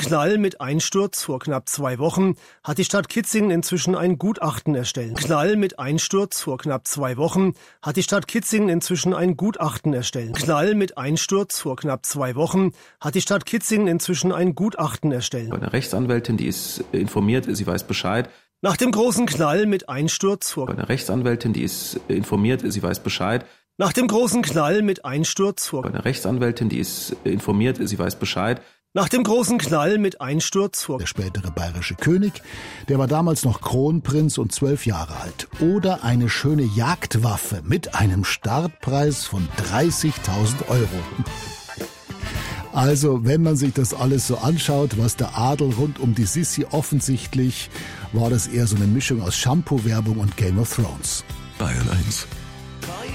Knall mit Einsturz vor knapp 2 Wochen hat die Stadt Kitzingen inzwischen ein Gutachten erstellt. Knall mit Einsturz vor knapp 2 Wochen hat die Stadt Kitzingen inzwischen ein Gutachten erstellt. Knall mit Einsturz vor knapp 2 Wochen hat die Stadt Kitzingen inzwischen ein Gutachten erstellt. Eine Rechtsanwältin, die ist informiert, sie weiß Bescheid. Nach dem großen Knall mit Einsturz vor Eine Rechtsanwältin, die ist informiert, sie weiß Bescheid. Nach dem großen Knall mit Einsturz vor Eine Rechtsanwältin, die ist informiert, sie weiß Bescheid. Nach dem großen Knall mit Einsturz vor Der spätere bayerische König, der war damals noch Kronprinz und 12 Jahre alt. Oder eine schöne Jagdwaffe mit einem Startpreis von 30.000 Euro. Also, wenn man sich das alles so anschaut, was der Adel rund um die Sissi offensichtlich, war das eher so eine Mischung aus Shampoo-Werbung und Game of Thrones. Bayern 1